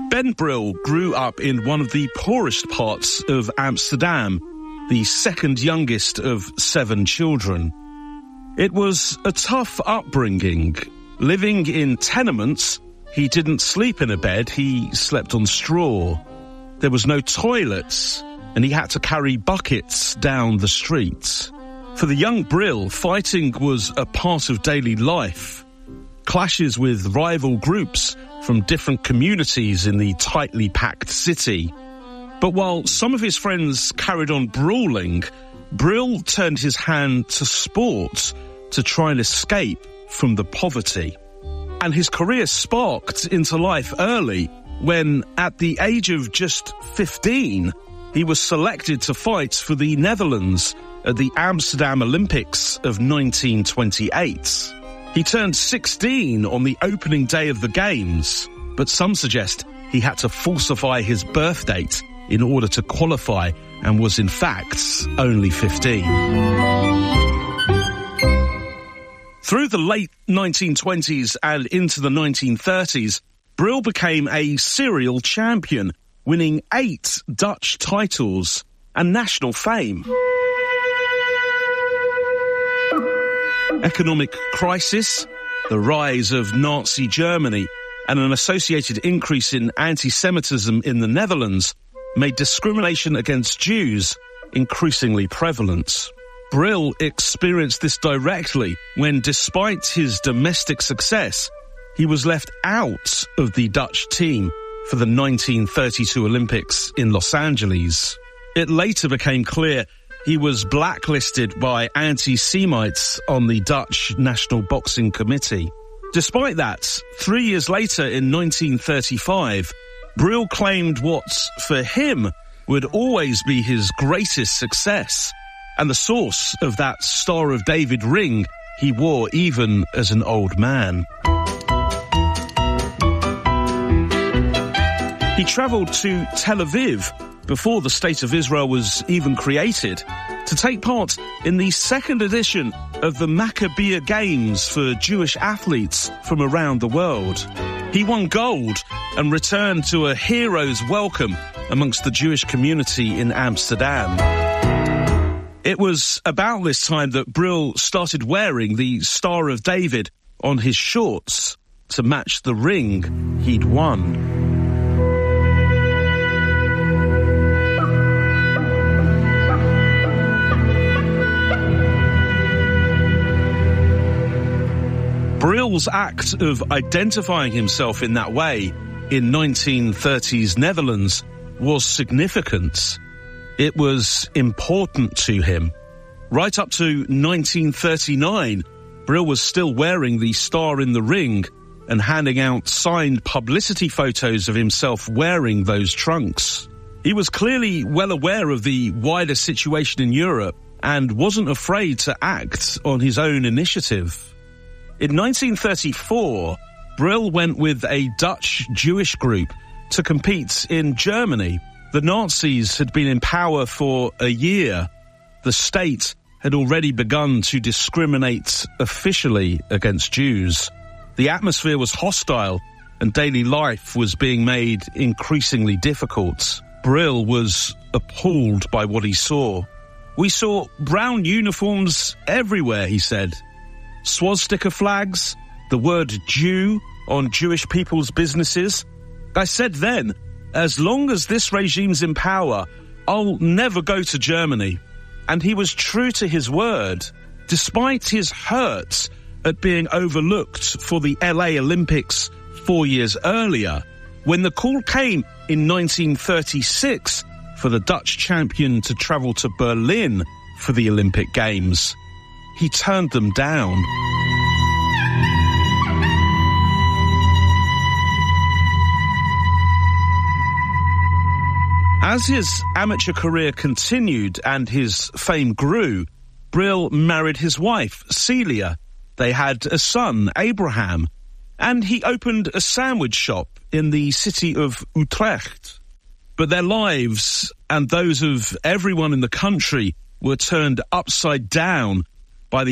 Ben Brill grew up in one of the poorest parts of Amsterdam, the second youngest of 7 children. It was a tough upbringing. Living in tenements, he didn't sleep in a bed, he slept on straw. There was no toilets, and he had to carry buckets down the streets. For the young Brill, fighting was a part of daily life. Clashes with rival groups from different communities in the tightly packed city. But while some of his friends carried on brawling, Brill turned his hand to sport to try and escape from the poverty. And his career sparked into life early when, at the age of just 15, he was selected to fight for the Netherlands at the Amsterdam Olympics of 1928. He turned 16 on the opening day of the Games, but some suggest he had to falsify his birth date in order to qualify and was in fact only 15. Through the late 1920s and into the 1930s, Brill became a serial champion, winning 8 Dutch titles and national fame. Economic crisis, the rise of Nazi Germany, and an associated increase in anti-Semitism in the Netherlands made discrimination against Jews increasingly prevalent. Brill experienced this directly when, despite his domestic success, he was left out of the Dutch team for the 1932 Olympics in Los Angeles. It later became clear he was blacklisted by anti-Semites on the Dutch National Boxing Committee. Despite that, 3 years later in 1935, Brill claimed what, for him, would always be his greatest success, and the source of that Star of David ring he wore even as an old man. He travelled to Tel Aviv before the State of Israel was even created to take part in the second edition of the Maccabiah Games for Jewish athletes from around the world. He won gold and returned to a hero's welcome amongst the Jewish community in Amsterdam. It was about this time that Brill started wearing the Star of David on his shorts to match the ring he'd won. Brill's act of identifying himself in that way in 1930s Netherlands was significant. It was important to him. Right up to 1939, Brill was still wearing the star in the ring and handing out signed publicity photos of himself wearing those trunks. He was clearly well aware of the wider situation in Europe and wasn't afraid to act on his own initiative. In 1934, Brill went with a Dutch Jewish group to compete in Germany. The Nazis had been in power for a year. The state had already begun to discriminate officially against Jews. The atmosphere was hostile and daily life was being made increasingly difficult. Brill was appalled by what he saw. "We saw brown uniforms everywhere," he said. Swastika flags, the word Jew on Jewish people's businesses. I said then, as long as this regime's in power, I'll never go to Germany. And he was true to his word. Despite his hurt at being overlooked for the LA Olympics 4 years earlier, when the call came in 1936 for the Dutch champion to travel to Berlin for the Olympic Games, he turned them down. As his amateur career continued and his fame grew, Brill married his wife, Celia. They had a son, Abraham, and he opened a sandwich shop in the city of Utrecht. But their lives and those of everyone in the country were turned upside down